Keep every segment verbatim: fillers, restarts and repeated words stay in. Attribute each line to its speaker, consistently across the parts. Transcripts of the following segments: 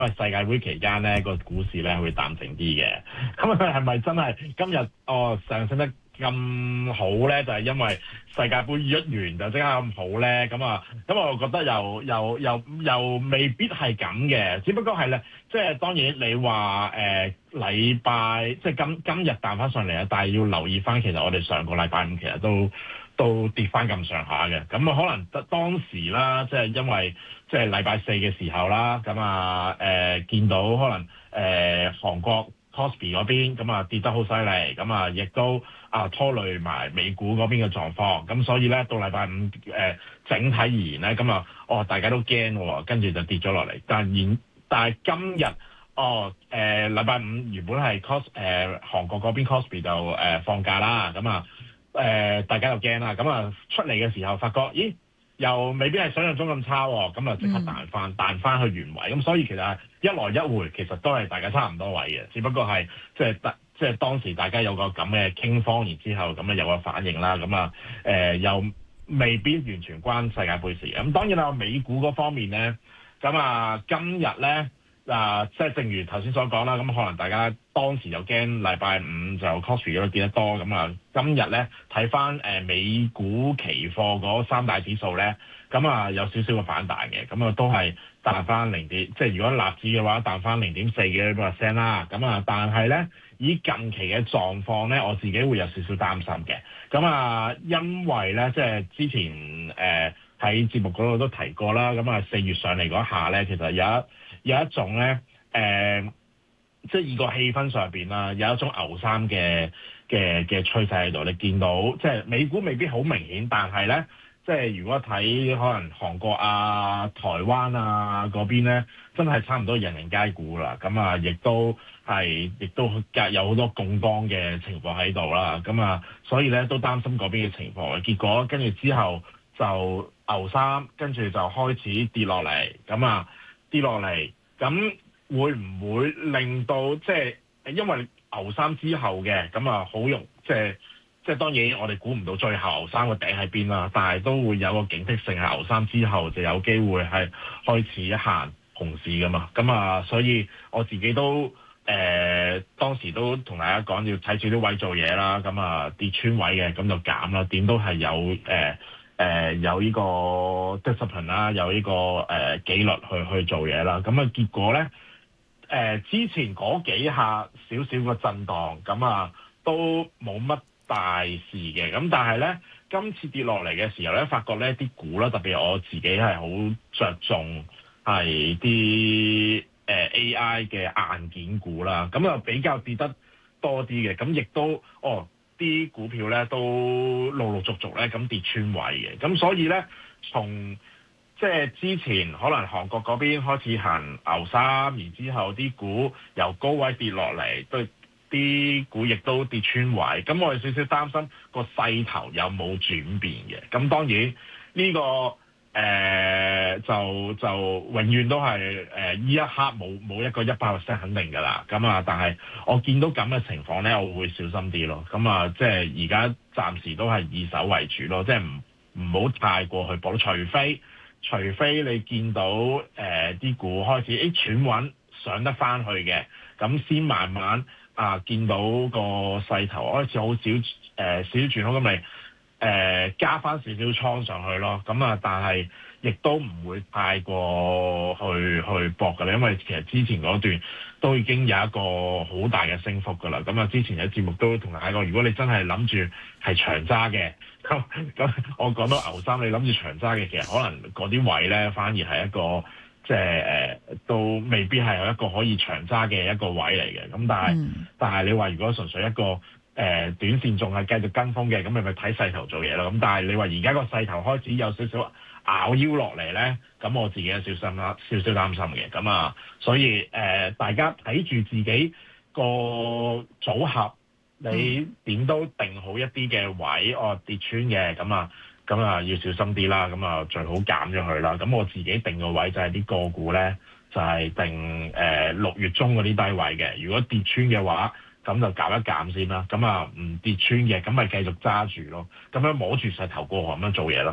Speaker 1: 因為世界盃期間咧個股市咧會淡靜啲嘅。咁佢係咪真係今日哦上升得咁好咧？就係、是、因為世界盃一完就即刻咁好咧？咁啊，咁我覺得又又又又未必係咁嘅，只不過係咧，即係當然你話誒禮拜即係今今日彈翻上嚟啊，但係要留意翻，其實我哋上個禮拜五其實都都跌翻咁上下嘅。咁啊，可能當時啦，即係因為即係禮拜四嘅時候啦，咁啊誒見到可能誒、呃、韓國 Kospi 嗰邊咁啊跌得好犀利，咁啊亦都啊拖累埋美股嗰邊嘅狀況，咁所以咧到禮拜五誒、呃、整體而言咧，咁啊哦大家都驚喎，跟住就跌咗落嚟。但係現但係今日哦誒禮拜五原本係 Kos 誒、呃、韓國嗰邊 Kospi 就誒、呃、放假啦，咁啊誒大家就驚啦，咁啊出嚟嘅時候發覺咦又未必係想象中咁差喎，咁啊即刻彈翻、嗯、彈翻去原位，咁所以其實一來一回其實都係大家差唔多位嘅，只不過係即係特即係當時大家有個咁嘅傾方，然之後咁啊有個反應啦，咁啊誒又未必完全關世界盃事。咁當然啦，美股嗰方面咧，咁啊今日咧啊即係正如頭先所講啦，咁可能大家當時就驚禮拜五就 Kospi 嗰度跌得多，咁啊今日咧睇翻誒美股期貨嗰三大指數咧，咁啊有少少嘅反彈嘅，咁啊都係彈翻零點，即係如果納指嘅話彈翻零點四嘅 percent 啦，咁啊但係咧以近期嘅狀況咧，我自己會有少少擔心嘅，咁啊因為咧即係之前誒喺、呃、節目嗰度都提過啦，咁啊四月上嚟嗰下咧，其實有一有一種咧誒。呃即係以個氣氛上邊啦，有一種牛三嘅嘅嘅趨勢喺度。你見到即係美股未必好明顯，但係咧，即係如果睇可能韓國啊、台灣啊嗰邊咧，真係差唔多人人皆股啦。咁啊，亦都係亦都有好多槓桿嘅情況喺度啦。咁啊，所以咧都擔心嗰邊嘅情況。結果跟住之後就牛三，跟住就開始跌落嚟。咁啊，跌落嚟咁。會唔會令到即係因為牛三之後嘅咁啊，好容即係即係當然我哋估唔到最後牛三個頂喺邊啦，但係都會有個警惕性係牛三之後就有機會係開始行熊市噶嘛，咁啊，所以我自己都誒、呃、當時都同大家講要睇住啲位做嘢啦，咁啊跌穿位嘅咁就減啦，點都係有誒。呃誒、呃、有呢個 discipline 啦，有呢、這個誒、呃、紀律去去做嘢啦。咁啊結果咧，誒、呃、之前嗰幾下少少個震盪，咁啊都冇乜大事嘅。咁但係咧，今次跌落嚟嘅時候咧，發覺咧啲股啦，特別我自己係好着重係啲誒 A I 嘅硬件股啦。咁啊比較跌得多啲嘅，咁亦都哦。啲股票咧都陸陸續續咧咁跌穿位嘅，咁所以咧從即係之前可能韓國嗰邊開始行牛三，然之後啲股由高位跌落嚟，對啲股亦都跌穿位，咁我哋少少擔心個勢頭有冇轉變嘅，咁當然呢、這個。誒、呃、就就永遠都係誒呢一刻冇冇一個一百 percent 肯定㗎啦，咁啊，但係我見到咁嘅情況咧，我會小心啲咯。咁啊，即係而家暫時都係以守為主咯，即係唔唔好太過去搏，除非除非你見到誒啲、呃、股開始誒喘穩上得翻去嘅，咁先慢慢啊見到個勢頭開始好少誒、呃、少少轉好咁咪。誒、呃、加翻少少倉上去咯，咁啊，但係亦都唔會太過去去搏㗎啦，因為其實之前嗰段都已經有一個好大嘅升幅㗎啦。咁啊，之前有節目都同大家講，如果你真係諗住係長揸嘅，咁咁我講到牛三，你諗住長揸嘅，其實可能嗰啲位咧，反而係一個即係誒，都未必係有一個可以長揸嘅一個位嚟嘅。咁但係、嗯、但係你話如果純粹一個誒、呃、短線仲係繼續跟風嘅，咁你咪睇勢頭做嘢咯。咁但係你話而家個勢頭開始有少少拗腰落嚟咧，咁我自己有小心啦，少少擔心嘅。咁啊，所以誒、呃、大家睇住自己個組合，你點都定好一啲嘅位，哦跌穿嘅，咁啊咁啊要小心啲啦。咁啊最好減咗佢啦。咁我自己定個位就係啲個股咧，就係、是、定誒六、呃、月中嗰啲低位嘅。如果跌穿嘅話，咁就減一減先啦，咁啊唔跌穿嘅，咁咪繼續揸住咯，咁樣摸住勢頭過河咁樣做嘢咯。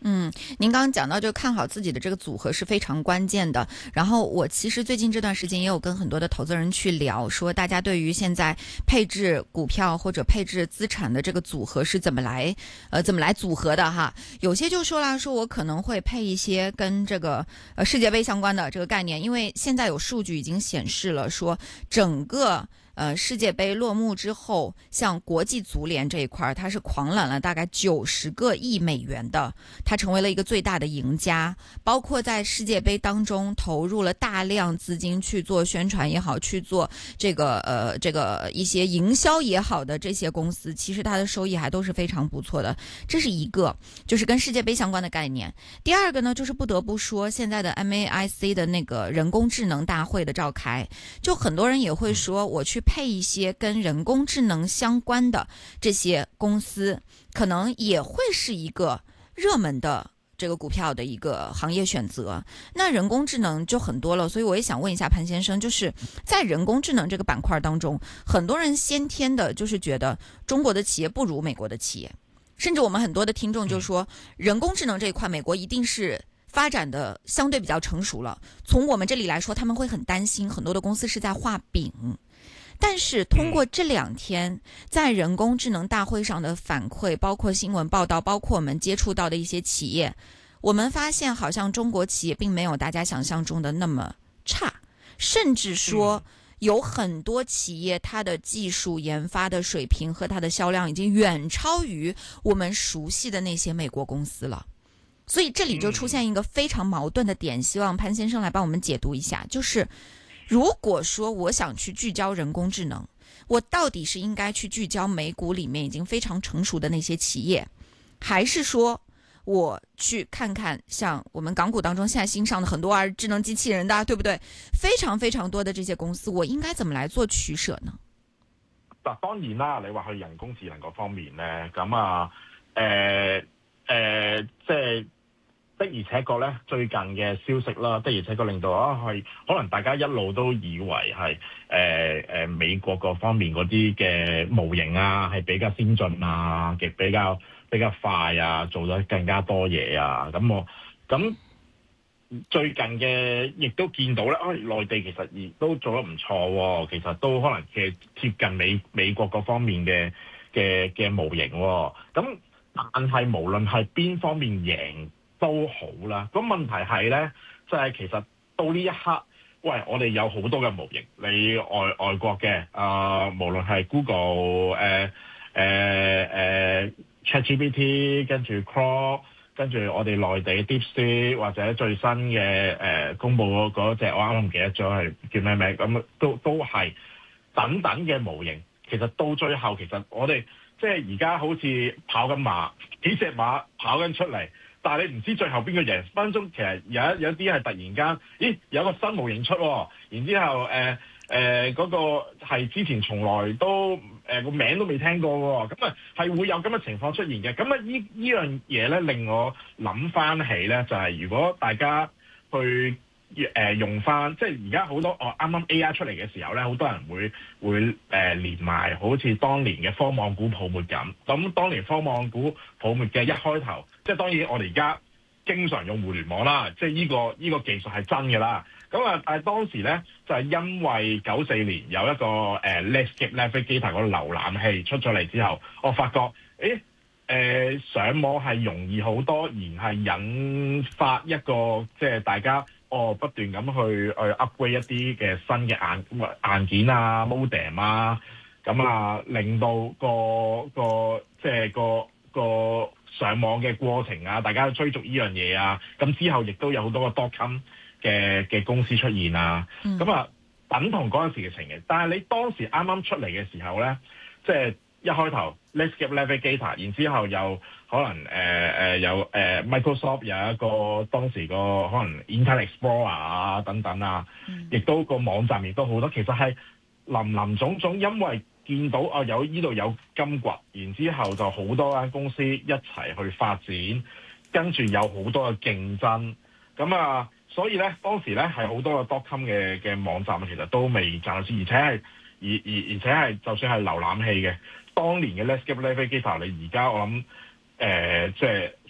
Speaker 2: 嗯，您刚刚讲到就看好自己的这个组合是非常关键的。然后我其实最近这段时间也有跟很多的投资人去聊，说大家对于现在配置股票或者配置资产的这个组合是怎么来呃怎么来组合的哈。有些就说了，说我可能会配一些跟这个呃世界杯相关的这个概念，因为现在有数据已经显示了说整个呃，世界杯落幕之后，像国际足联这一块，它是狂揽了大概九十个亿美元的，它成为了一个最大的赢家。包括在世界杯当中投入了大量资金去做宣传也好，去做这个呃这个一些营销也好的这些公司，其实它的收益还都是非常不错的。这是一个，就是跟世界杯相关的概念。第二个呢，就是不得不说，现在的 M A I C 的那个人工智能大会的召开，就很多人也会说，我去配一些跟人工智能相关的这些公司，可能也会是一个热门的这个股票的一个行业选择。那人工智能就很多了，所以我也想问一下潘先生，就是在人工智能这个板块当中，很多人先天的就是觉得中国的企业不如美国的企业，甚至我们很多的听众就说，人工智能这一块美国一定是发展的相对比较成熟了。从我们这里来说，他们会很担心很多的公司是在画饼。但是通过这两天在人工智能大会上的反馈，包括新闻报道，包括我们接触到的一些企业，我们发现好像中国企业并没有大家想象中的那么差，甚至说有很多企业它的技术研发的水平和它的销量已经远超于我们熟悉的那些美国公司了。所以这里就出现一个非常矛盾的点，希望潘先生来帮我们解读一下，就是如果说我想去聚焦人工智能，我到底是应该去聚焦美股里面已经非常成熟的那些企业，还是说我去看看像我们港股当中现在新上的很多玩智能机器人的，对不对？非常非常多的这些公司，我应该怎么來做取捨呢？
Speaker 1: 嗱，當然啦，你話去人工智能嗰方面咧，咁啊，誒、呃、誒，即係。的而且確咧，最近嘅消息啦，的而且確令到啊係可能大家一路都以為係誒誒美國嗰方面嗰啲嘅模型啊係比較先進啊，亦比較比較快啊，做得更加多嘢啊，咁我咁最近嘅亦都見到咧，啊內地其實亦都做得唔錯喎，其實都可能嘅貼近美美國嗰方面嘅嘅嘅模型喎，咁但係無論係邊方面贏都好啦，咁問題係咧，就係、是、其實到呢一刻，喂，我哋有好多嘅模型，你外外國嘅啊、呃，無論係 Google 誒誒誒 ChatGPT， 跟住 Claude， 跟住我哋內地 DeepSeek 或者最新嘅誒、呃、公佈嗰隻，我啱啱唔記得咗係叫咩名，咁都都係等等嘅模型。其實到最後，其實我哋即係而家好似跑緊馬，幾隻馬跑緊出嚟。但係你唔知最後邊個贏，分鐘其實有一有啲係突然間，咦有個新模型出、哦，然之後誒誒嗰個係之前從來都誒個、呃、名都未聽過喎、哦，咁啊係會有咁嘅情況出現嘅。咁啊依依樣嘢咧令我諗翻起咧，就係、是、如果大家去誒、呃、用翻，即係而家好多哦啱啱 A I 出嚟嘅時候咧，好多人會會誒、呃、連埋好似當年嘅科網股泡沫咁。咁當年科網股泡沫嘅一開頭。即係當然，我哋而家經常用互聯網啦，即係呢個呢個技術係真嘅啦。咁啊，但係當時咧就係因為九四年有一個誒 Netscape Navigator 個瀏覽器出咗嚟之後，我發覺誒誒上網係容易好多，而係引發一個即係大家哦不斷咁去去 upgrade 一啲嘅新嘅硬硬件啊 modem 啊，咁啊令到個個即係個個。上網嘅過程啊，大家追逐呢樣嘢啊，咁之後亦都有好多個 dotcom 嘅嘅公司出現啊，咁、嗯、啊等同嗰陣時嘅情形。但係你當時啱啱出嚟嘅時候咧，即係一開頭 Netscape Navigator， 然之後又可能誒誒、呃、有誒、呃、Microsoft 有一個當時個可能 Internet Explorer 啊等等啊，亦、嗯、都個網站亦都好多，其實係林林總總，因為見到啊有呢度有金掘，然之後就好多間公司一齊去發展，跟住有好多嘅競爭，咁啊，所以咧當時咧係好多個 dotcom 嘅嘅網站其實都未賺到錢，而且係而而而且係就算係瀏覽器嘅，當年嘅 Netscape Navigator，你而家我諗誒即係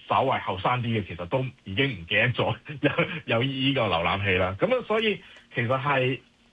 Speaker 1: 稍為後生啲嘅，其實都已經唔記得咗有有依個瀏覽器啦。咁啊，所以其實係